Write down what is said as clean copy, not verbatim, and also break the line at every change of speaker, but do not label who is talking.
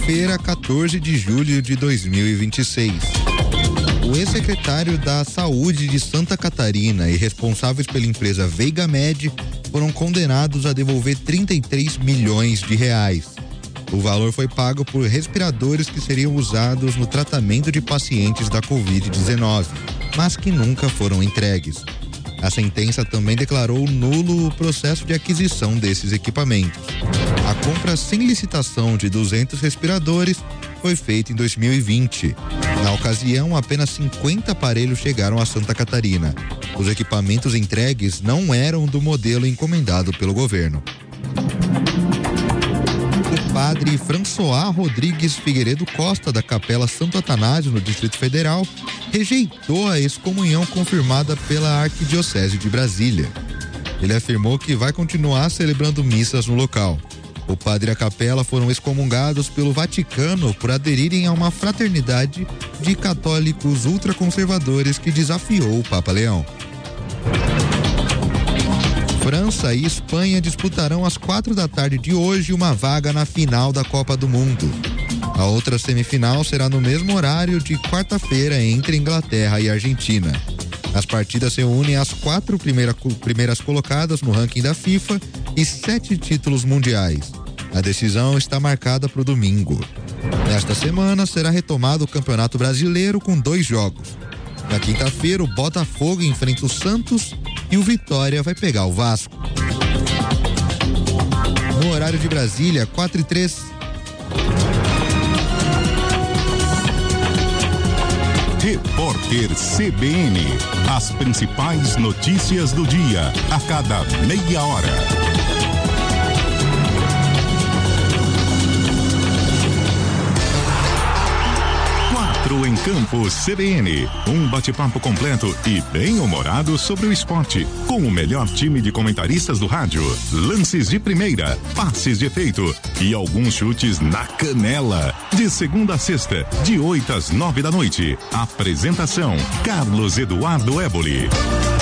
quinta-feira, 14 de julho de 2026. O ex-secretário da Saúde de Santa Catarina e responsáveis pela empresa Veigamed foram condenados a devolver 33 milhões de reais. O valor foi pago por respiradores que seriam usados no tratamento de pacientes da Covid-19, mas que nunca foram entregues. A sentença também declarou nulo o processo de aquisição desses equipamentos. A compra sem licitação de 200 respiradores foi feita em 2020. Na ocasião, apenas 50 aparelhos chegaram a Santa Catarina. Os equipamentos entregues não eram do modelo encomendado pelo governo. O padre François Rodrigues Figueiredo Costa, da Capela Santo Atanásio, no Distrito Federal, rejeitou a excomunhão confirmada pela Arquidiocese de Brasília. Ele afirmou que vai continuar celebrando missas no local. O padre e a capela foram excomungados pelo Vaticano por aderirem a uma fraternidade de católicos ultraconservadores que desafiou o Papa Leão. França e Espanha disputarão às 4h de hoje uma vaga na final da Copa do Mundo. A outra semifinal será no mesmo horário de quarta-feira entre Inglaterra e Argentina. As partidas reúnem as 4 primeiras colocadas no ranking da FIFA e 7 títulos mundiais. A decisão está marcada para o domingo. Nesta semana será retomado o Campeonato Brasileiro com 2 jogos. Na quinta-feira, o Botafogo enfrenta o Santos e o Vitória vai pegar o Vasco. No horário de Brasília, 4h03.
Repórter CBN. As principais notícias do dia, a cada meia hora. Em Campo CBN, um bate-papo completo e bem-humorado sobre o esporte, com o melhor time de comentaristas do rádio, lances de primeira, passes de efeito e alguns chutes na canela. De segunda a sexta, de 8 às 9 da noite. Apresentação: Carlos Eduardo Éboli.